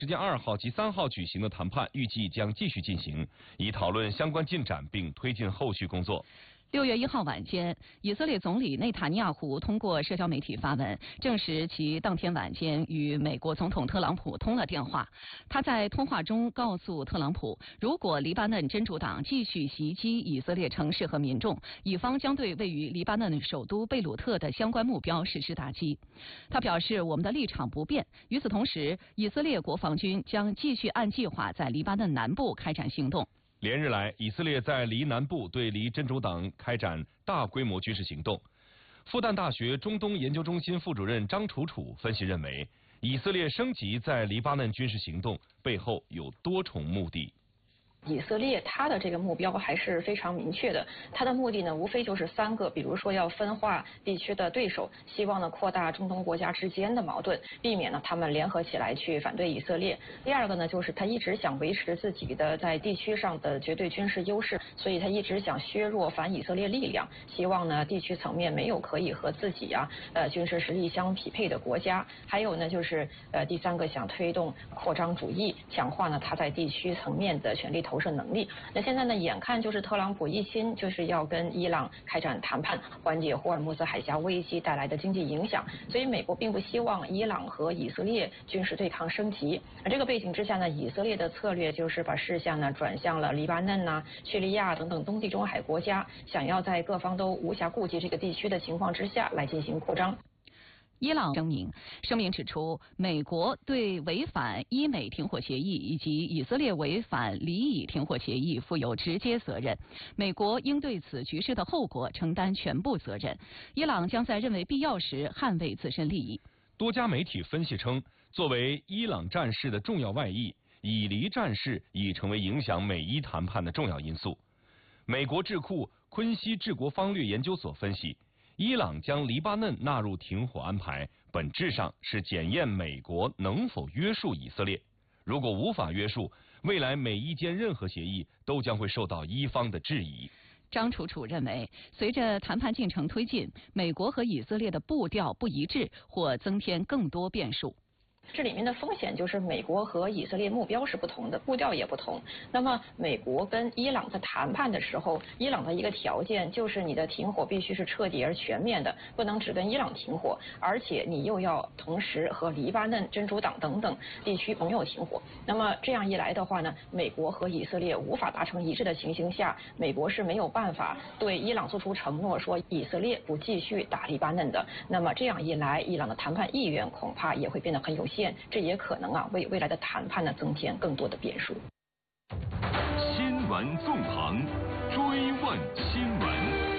时间2号及3号举行的谈判预计将继续进行，以讨论相关进展并推进后续工作。 6月1号晚间，以色列总理内塔尼亚胡通过社交媒体发文，证实其当天晚间与美国总统特朗普通了电话。他在通话中告诉特朗普，如果黎巴嫩真主党继续袭击以色列城市和民众，以方将对位于黎巴嫩首都贝鲁特的相关目标实施打击。他表示，我们的立场不变。与此同时，以色列国防军将继续按计划在黎巴嫩南部开展行动。 连日来，以色列在黎南部对黎真主党开展大规模军事行动。复旦大学中东研究中心副主任张楚楚分析认为，以色列升级在黎巴嫩军事行动背后有多重目的。 以色列它的这个目标还是非常明确的，它的目的呢无非就是3个，比如说要分化地区的对手，希望呢扩大中东国家之间的矛盾，避免呢他们联合起来去反对以色列。第2个呢就是他一直想维持自己的在地区上的绝对军事优势，所以他一直想削弱反以色列力量，希望呢地区层面没有可以和自己军事实力相匹配的国家。还有呢就是第3个想推动扩张主义，强化呢他在地区层面的权力投射能力。那现在呢，眼看就是特朗普一心就是要跟伊朗开展谈判，缓解霍尔木兹海峡危机带来的经济影响，所以美国并不希望伊朗和以色列军事对抗升级。而这个背景之下呢，以色列的策略就是把视线呢转向了黎巴嫩叙利亚等等东地中海国家，想要在各方都无暇顾及这个地区的情况之下来进行扩张。 伊朗声明指出，美国对违反伊美停火协议以及以色列违反黎以停火协议负有直接责任，美国应对此局势的后果承担全部责任。伊朗将在认为必要时捍卫自身利益。 多家媒体分析称，作为伊朗战事的重要外溢，以黎战事已成为影响美伊谈判的重要因素。美国智库昆西治国方略研究所分析，伊朗将黎巴嫩纳入停火安排，本质上是检验美国能否约束以色列。如果无法约束，未来美伊间任何协议都将会受到伊方的质疑。 张楚楚认为，随着谈判进程推进，美国和以色列的步调不一致，或增添更多变数。 这里面的风险就是美国和以色列目标是不同的，步调也不同。那么美国跟伊朗在谈判的时候，伊朗的一个条件就是你的停火必须是彻底而全面的，不能只跟伊朗停火，而且你又要同时和黎巴嫩真主党等等地区朋友停火。那么这样一来的话呢，美国和以色列无法达成一致的情形下，美国是没有办法对伊朗做出承诺，说以色列不继续打黎巴嫩的。那么这样一来，伊朗的谈判意愿恐怕也会变得很有限。这也可能为未来的谈判呢增添更多的变数。 新闻纵横，追问新闻。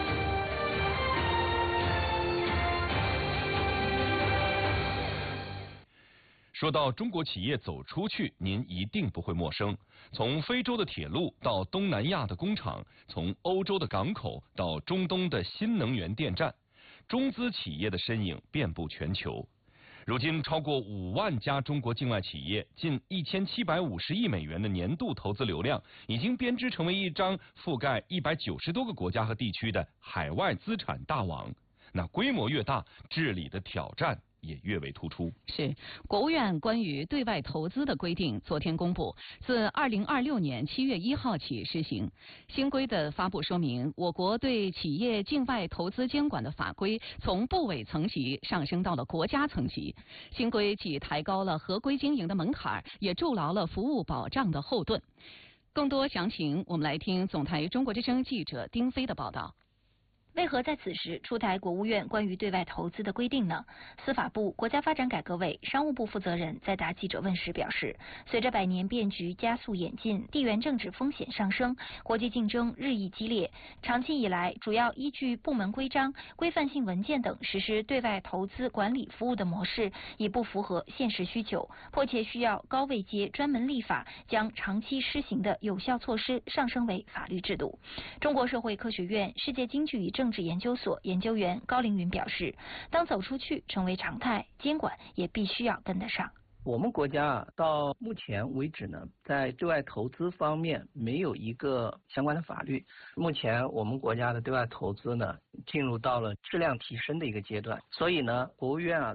说到中国企业走出去，您一定不会陌生。从非洲的铁路到东南亚的工厂，从欧洲的港口到中东的新能源电站，中资企业的身影遍布全球。如今，超过5万家中国境外企业，近1750亿美元的年度投资流量，已经编织成为一张覆盖190多个国家和地区的海外资产大网。那规模越大，治理的挑战也越为突出。 是，国务院关于对外投资的规定昨天公布，自2026年7月1号起施行。新规的发布说明，我国对企业境外投资监管的法规从部委层级上升到了国家层级。新规既抬高了合规经营的门槛，也筑牢了服务保障的后盾。更多详情，我们来听总台中国之声记者丁飞的报道。 为何在此时出台国务院关于对外投资的规定呢？司法部、国家发展改革委、商务部负责人在答记者问时表示，随着百年变局加速演进，地缘政治风险上升，国际竞争日益激烈，长期以来主要依据部门规章、规范性文件等实施对外投资管理服务的模式已不符合现实需求，迫切需要高位阶专门立法，将长期施行的有效措施上升为法律制度。中国社会科学院世界经济与政治研究所研究员高凌云表示，当走出去成为常态，监管也必须要跟得上。 我们国家到目前为止呢，在对外投资方面没有一个相关的法律。目前我们国家的对外投资呢，进入到了质量提升的一个阶段。所以呢，国务院